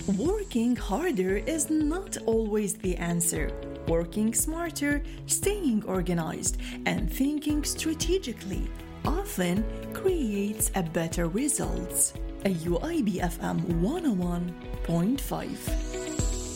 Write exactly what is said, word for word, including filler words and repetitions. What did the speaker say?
Working harder is not always the answer. Working smarter, staying organized, and thinking strategically often creates a better results. A U I B F M one oh one point five.